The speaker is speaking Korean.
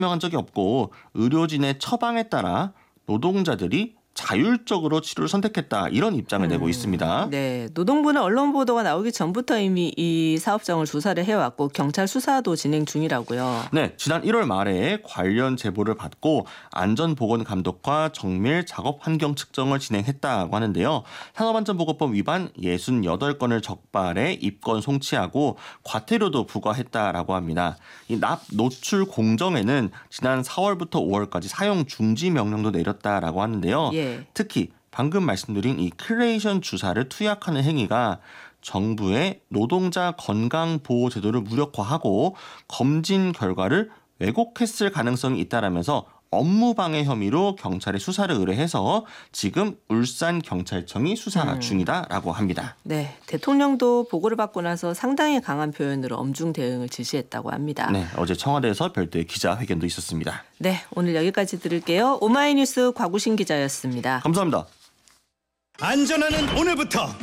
명한 적이 없고 의료진의 처방에 따라 노동자들이 자율적으로 치료를 선택했다 이런 입장을 내고 있습니다. 네, 노동부는 언론 보도가 나오기 전부터 이미 이 사업장을 조사를 해왔고 경찰 수사도 진행 중이라고요. 네, 지난 1월 말에 관련 제보를 받고 안전보건감독과 정밀 작업 환경 측정을 진행했다고 하는데요. 산업안전보건법 위반 68건을 적발해 입건 송치하고 과태료도 부과했다라고 합니다. 이 납 노출 공정에는 지난 4월부터 5월까지 사용 중지 명령도 내렸다라고 하는데요. 예. 특히 방금 말씀드린 이 크레이션 주사를 투약하는 행위가 정부의 노동자 건강보호제도를 무력화하고 검진 결과를 왜곡했을 가능성이 있다라면서 업무방해 혐의로 경찰에 수사를 의뢰해서 지금 울산경찰청이 수사 중이다라고 합니다. 네, 대통령도 보고를 받고 나서 상당히 강한 표현으로 엄중 대응을 지시했다고 합니다. 네, 어제 청와대에서 별도의 기자회견도 있었습니다. 네, 오늘 여기까지 들을게요. 오마이뉴스 곽우신 기자였습니다. 감사합니다. 안전하는 오늘부터